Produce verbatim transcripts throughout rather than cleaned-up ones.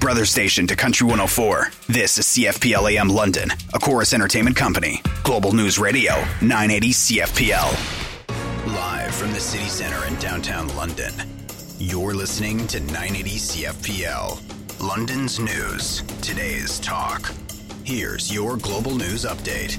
brother station to Country one oh four. This is C F P L A M London, a Chorus Entertainment Company. Global News Radio, nine eighty C F P L. Live from the city centre in downtown London, you're listening to nine eighty C F P L. London's news, today's talk. Here's your Global News Update.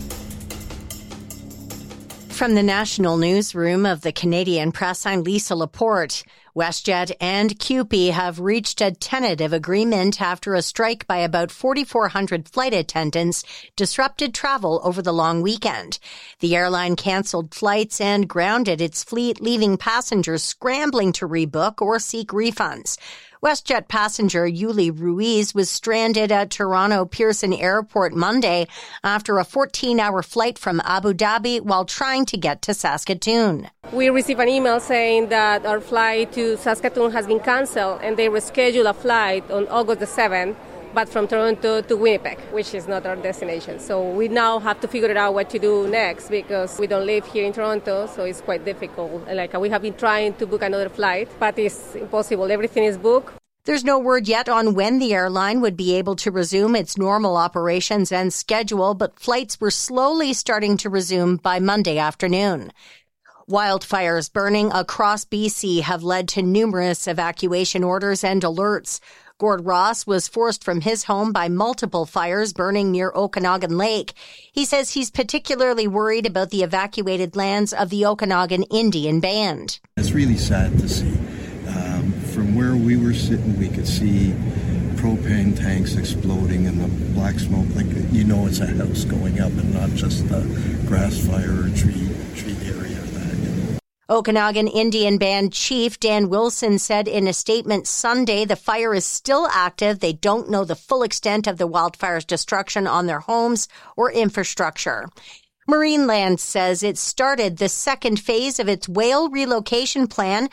From the national newsroom of the Canadian Press, I'm Lisa Laporte. WestJet and C U P E have reached a tentative agreement after a strike by about forty-four hundred flight attendants disrupted travel over the long weekend. The airline canceled flights and grounded its fleet, leaving passengers scrambling to rebook or seek refunds. WestJet passenger Yuli Ruiz was stranded at Toronto Pearson Airport Monday after a fourteen-hour flight from Abu Dhabi while trying to get to Saskatoon. We received an email saying that our flight to Saskatoon has been canceled and they rescheduled a flight on August the seventh, but from Toronto to Winnipeg, which is not our destination. So we now have to figure out what to do next because we don't live here in Toronto, so it's quite difficult. Like we have been trying to book another flight, but it's impossible. Everything is booked. There's no word yet on when the airline would be able to resume its normal operations and schedule, but flights were slowly starting to resume by Monday afternoon. Wildfires burning across B C have led to numerous evacuation orders and alerts. Gord Ross was forced from his home by multiple fires burning near Okanagan Lake. He says he's particularly worried about the evacuated lands of the Okanagan Indian Band. It's really sad to see. Um, from where we were sitting, we could see propane tanks exploding and the black smoke. Like, you know, it's a house going up and not just a grass fire or tree, tree area. Okanagan Indian Band Chief Dan Wilson said in a statement Sunday the fire is still active. They don't know the full extent of the wildfire's destruction on their homes or infrastructure. Marineland says it started the second phase of its whale relocation plan